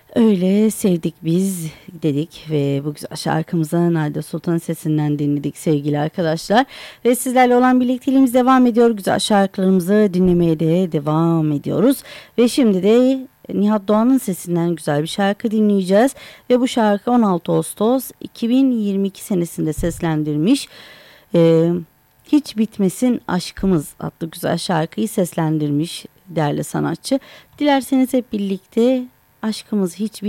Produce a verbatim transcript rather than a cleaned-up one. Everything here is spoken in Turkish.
Öyle sevdik biz dedik ve bu güzel şarkımızı Nade Sultan sesinden dinledik sevgili arkadaşlar. Ve sizlerle olan birlikteliğimiz devam ediyor. Güzel şarkılarımızı dinlemeye de devam ediyoruz. Ve şimdi de Nihat Doğan'ın sesinden güzel bir şarkı dinleyeceğiz. Ve bu şarkı on altı Ağustos iki bin yirmi iki senesinde seslendirmiş. Ee, Hiç Bitmesin Aşkımız adlı güzel şarkıyı seslendirmiş değerli sanatçı. Dilerseniz hep birlikte aşkımız hiç